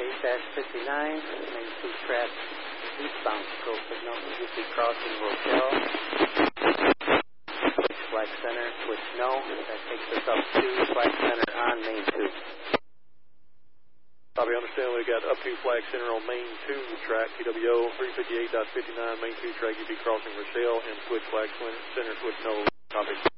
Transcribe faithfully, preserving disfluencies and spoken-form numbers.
eight fifty-nine, main two track eastbound, go signal, U P crossing Rochelle. Switch flag center, switch no. That takes us up to flag center on main two. Copy, understand we got up to flag center on main two track, T W O three fifty-eight point fifty-nine, main two track, U P crossing Rochelle, and switch flag center, switch no. Copy.